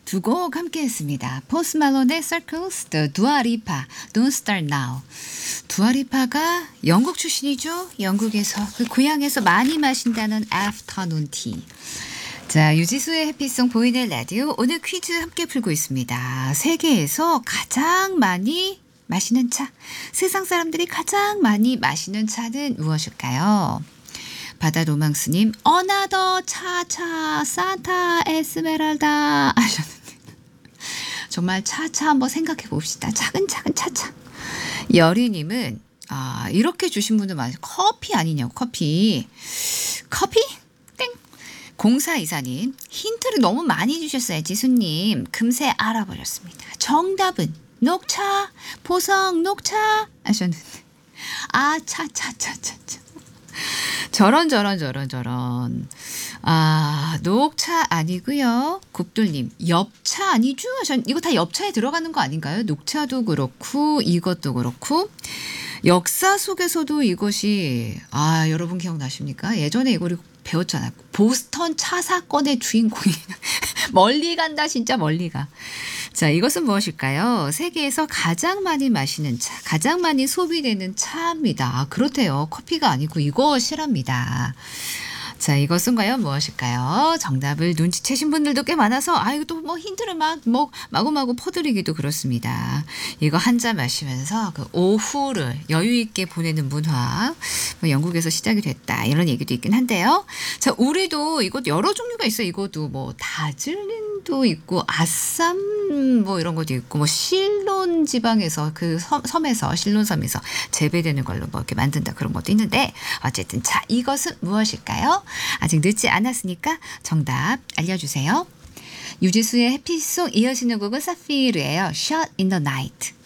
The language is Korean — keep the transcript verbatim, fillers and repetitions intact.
두 곡 함께 했습니다. 포스트 말론의 Circles, The Dua Lipa, Don't Start Now. 두아리파가 영국 출신이죠. 영국에서 그 고향에서 많이 마신다는 Afternoon Tea. 자, 유지수의 해피송 보이는 라디오 오늘 퀴즈 함께 풀고 있습니다. 세계에서 가장 많이 마시는 차, 세상 사람들이 가장 많이 마시는 차는 무엇일까요? 바다 로망스님, 어나더 차차 산타 에스메랄다 하셨는데 정말 차차 한번 생각해 봅시다. 차근차근 차차. 여리님은 아, 이렇게 주신 분들 많아요. 커피 아니냐고. 커피. 커피? 땡. 공사이사님, 힌트를 너무 많이 주셨어요. 지수님, 금세 알아버렸습니다. 정답은 녹차, 보성 녹차 하셨는데 아, 차, 차, 차, 차, 차. 저런 저런 저런 저런. 아, 녹차 아니고요. 굽돌님, 엽차 아니죠? 하셨. 이거 다 엽차에 들어가는 거 아닌가요? 녹차도 그렇고 이것도 그렇고. 역사 속에서도 이것이 아, 여러분 기억나십니까? 예전에 이걸 배웠잖아요. 보스턴 차 사건의 주인공이 멀리 간다, 진짜 멀리 가. 자, 이것은 무엇일까요? 세계에서 가장 많이 마시는 차, 가장 많이 소비되는 차입니다. 아, 그렇대요. 커피가 아니고 이것이랍니다. 자, 이것은 과연 무엇일까요? 정답을 눈치채신 분들도 꽤 많아서 아, 이거 또 뭐 힌트를 막 뭐 마구마구 퍼드리기도 그렇습니다. 이거 한 잔 마시면서 그 오후를 여유 있게 보내는 문화, 뭐 영국에서 시작이 됐다 이런 얘기도 있긴 한데요. 자, 우리도 이것 여러 종류가 있어요. 이것도 뭐 다즐린도 있고 아쌈 뭐 이런 것도 있고 뭐 실론 지방에서 그 섬, 섬에서 실론 섬에서 재배되는 걸로 뭐 이렇게 만든다 그런 것도 있는데 어쨌든 자, 이것은 무엇일까요? 아직 늦지 않았으니까 정답 알려주세요. 유지수의 해피송 이어지는 곡은 사피르예요. Shot in the Night.